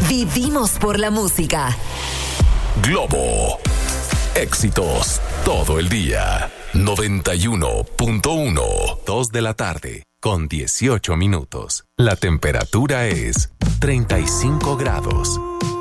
Vivimos por la música. Globo. Éxitos todo el día. 91.1. 2 de la tarde con 18 minutos. La temperatura es 35 grados.